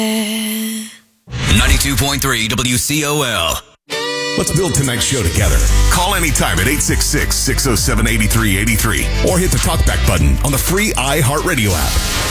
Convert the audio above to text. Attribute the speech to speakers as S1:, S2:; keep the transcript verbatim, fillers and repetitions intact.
S1: ninety-two point three W C O L.
S2: Let's build tonight's show together. Call anytime at eight six six, six oh seven, eight three eight three or hit the talkback button on the free iHeartRadio app.